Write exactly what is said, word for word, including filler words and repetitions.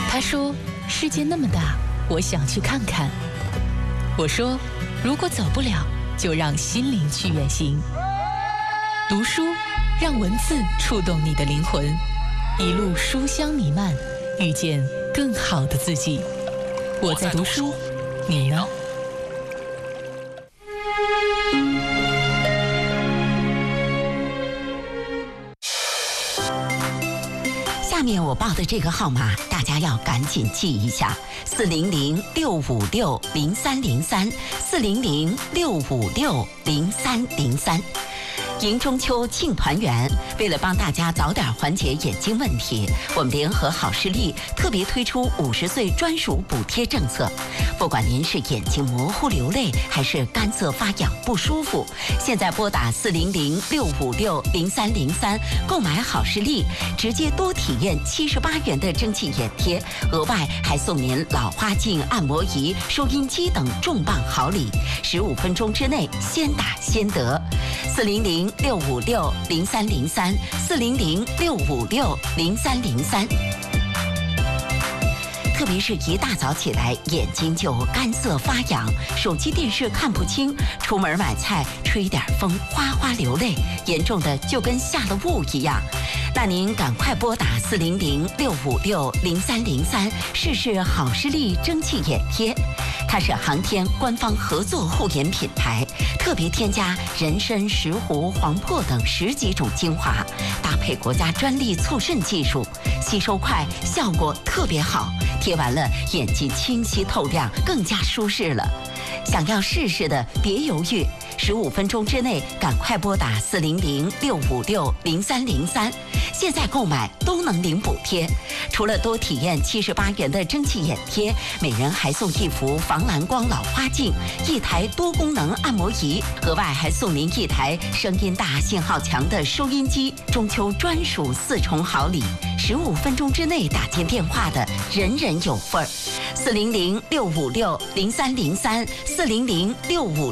他说：“世界那么大，我想去看看。”我说：“如果走不了，就让心灵去远行。”读书，让文字触动你的灵魂，一路书香弥漫，遇见更好的自己。我在读书，你呢？ 下面我报的这个号码，大家要赶紧记一下：四零零六五六零三零三，四零零六五六零三零三。迎中秋庆团圆，为了帮大家早点缓解眼睛问题，我们联合好视力特别推出五十岁专属补贴政策。不管您是眼睛模糊流泪，还是干涩发痒不舒服，现在拨打四零零六五六零三零三购买好视力，直接多体验七十八元的蒸汽眼贴，额外还送您老花镜、按摩仪、收音机等重磅好礼，十五分钟之内先打先得。四零零六五六零三零三，四零零六五六零三零三。特别是一大早起来，眼睛就干涩发痒，手机电视看不清，出门买菜吹点风哗哗流泪，严重的就跟下了雾一样。那您赶快拨打四零零六五六零三零三，试试好视力蒸汽眼贴。它是航天官方合作护眼品牌，特别添加人参、石斛、黄柏等十几种精华，搭配国家专利促渗技术，吸收快，效果特别好。贴完了，眼睛清晰透亮，更加舒适了。想要试试的，别犹豫，十五分钟之内赶快拨打四零零六五六零三零三，现在购买都能领补贴。除了多体验七十八元的蒸汽眼贴，每人还送一幅防蓝光老花镜，一台多功能按摩仪，额外还送您一台声音大、信号强的收音机，中秋专属四重好礼。十五分钟之内打进电话的，人人有份儿。四零零六五六零三零三，四零零六五。